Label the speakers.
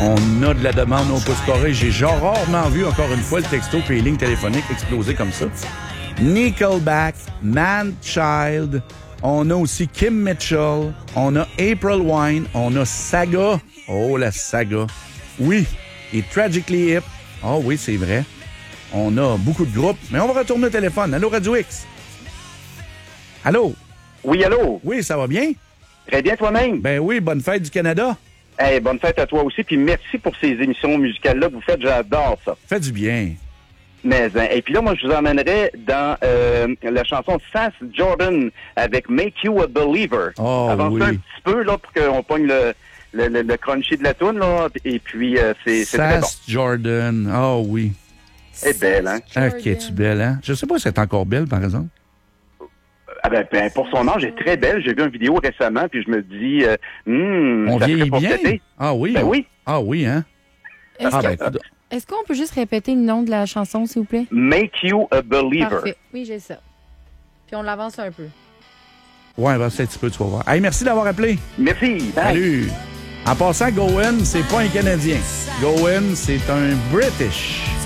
Speaker 1: On a de la demande au pouce carré. J'ai rarement vu, encore une fois, le texto et les lignes téléphoniques exploser comme ça. Nickelback, Man-Child. On a aussi Kim Mitchell. On a April Wine. On a Saga. Oh, la Saga. Oui. Et Tragically Hip. Oh oui, c'est vrai. On a beaucoup de groupes. Mais on va retourner au téléphone. Allô, Radio X? Allô?
Speaker 2: Oui, allô?
Speaker 1: Oui, ça va bien?
Speaker 2: Très bien, toi-même?
Speaker 1: Ben oui, bonne fête du Canada.
Speaker 2: Hey, bonne fête à toi aussi, puis merci pour ces émissions musicales-là que vous faites, j'adore ça.
Speaker 1: Fait du bien.
Speaker 2: Mais, et puis là, moi, je vous emmènerais dans la chanson Sass Jordan avec Make You a Believer.
Speaker 1: Oh,
Speaker 2: Avancez
Speaker 1: oui.
Speaker 2: un petit peu, là, pour qu'on pogne le crunchy de la toune, là, et puis c'est très bon.
Speaker 1: Sass Jordan. Oh oui.
Speaker 2: Elle est belle, hein?
Speaker 1: Ok, es-tu belle, hein? Je sais pas si elle est encore belle, par exemple.
Speaker 2: Ah ben, pour son âge, elle est très belle. J'ai vu une vidéo récemment, puis je me dis,
Speaker 1: On
Speaker 2: ça
Speaker 1: vieillit
Speaker 2: serait pour
Speaker 1: bien.
Speaker 2: cet été.
Speaker 1: Ah oui?
Speaker 2: Ben oui.
Speaker 1: Ah oui, hein?
Speaker 3: Est-ce qu'on peut juste répéter le nom de la chanson, s'il vous plaît?
Speaker 2: Make You a Believer.
Speaker 3: Parfait. Oui, j'ai ça. Puis on l'avance un peu.
Speaker 1: Ouais, va un petit peu, tu vas voir. Hey, merci d'avoir appelé.
Speaker 2: Merci. Bye.
Speaker 1: Salut. En passant, Gowen, c'est pas un Canadien. Gowen, c'est un British.